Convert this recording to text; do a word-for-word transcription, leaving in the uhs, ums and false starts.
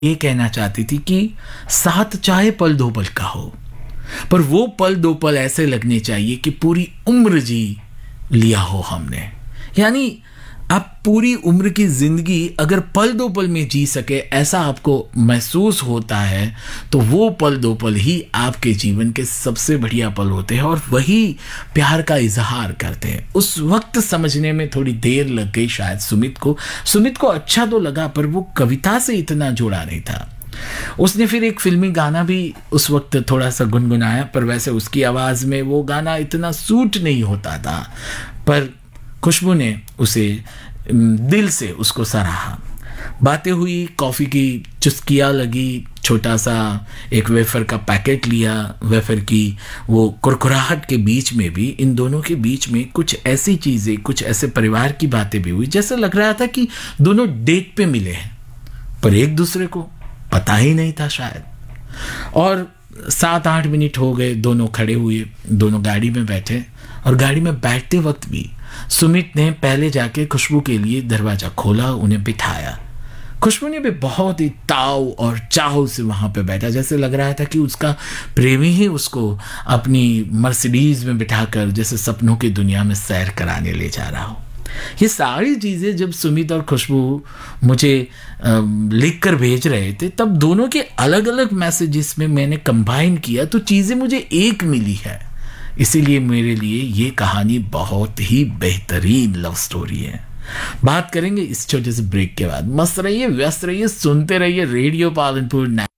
ये कहना चाहती थी कि साथ चाहे पल दो पल का हो, पर वो पल दो पल ऐसे लगने चाहिए कि पूरी उम्र जी लिया हो हमने। यानी आप पूरी उम्र की जिंदगी अगर पल दो पल में जी सके, ऐसा आपको महसूस होता है, तो वो पल दो पल ही आपके जीवन के सबसे बढ़िया पल होते हैं और वही प्यार का इजहार करते हैं। उस वक्त समझने में थोड़ी देर लग गई शायद सुमित को। सुमित को अच्छा तो लगा, पर वो कविता से इतना जुड़ा नहीं था। उसने फिर एक फिल्मी गाना भी उस वक्त थोड़ा सा गुनगुनाया, पर वैसे उसकी आवाज़ में वो गाना इतना सूट नहीं होता था। पर खुशबू ने उसे दिल से उसको सराहा। बातें हुई, कॉफ़ी की चुस्कियाँ लगी, छोटा सा एक वेफर का पैकेट लिया। वेफर की वो कुरकुराहट के बीच में भी, इन दोनों के बीच में कुछ ऐसी चीज़ें, कुछ ऐसे परिवार की बातें भी हुई, जैसे लग रहा था कि दोनों डेट पे मिले हैं, पर एक दूसरे को पता ही नहीं था शायद। और सात आठ मिनट हो गए, दोनों खड़े हुए, दोनों गाड़ी में बैठे, और गाड़ी में बैठते वक्त भी सुमित ने पहले जाके खुशबू के लिए दरवाज़ा खोला, उन्हें बिठाया। खुशबू ने भी बहुत ही ताव और चाव से वहाँ पे बैठा, जैसे लग रहा था कि उसका प्रेमी ही उसको अपनी मर्सिडीज़ में बिठाकर जैसे सपनों की दुनिया में सैर कराने ले जा रहा हो। ये सारी चीज़ें जब सुमित और खुशबू मुझे लिख कर भेज रहे थे, तब दोनों के अलग अलग मैसेजेस में मैंने कंबाइन किया, तो चीज़ें मुझे एक मिली है। इसीलिए मेरे लिए ये कहानी बहुत ही बेहतरीन लव स्टोरी है। बात करेंगे इस छोटे से ब्रेक के बाद। मस्त रहिए, व्यस्त रहिए, सुनते रहिए रेडियो पालनपुर।